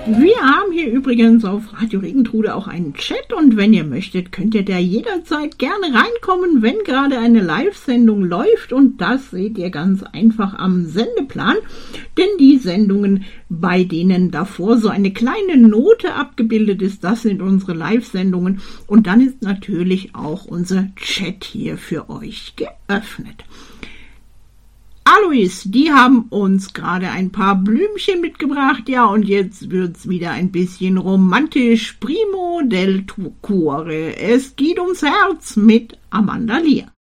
Wir haben hier übrigens auf Radio Regentrude auch einen Chat und wenn ihr möchtet, könnt ihr da jederzeit gerne reinkommen, wenn gerade eine Live-Sendung läuft und das seht ihr ganz einfach am Sendeplan, denn die Sendungen, bei denen davor so eine kleine Note abgebildet ist, das sind unsere Live-Sendungen und dann ist natürlich auch unser Chat hier für euch geöffnet. Alois, die haben uns gerade ein paar Blümchen mitgebracht, ja, und jetzt wird's wieder ein bisschen romantisch. Primo del Cuore. Es geht ums Herz mit Amanda Lear.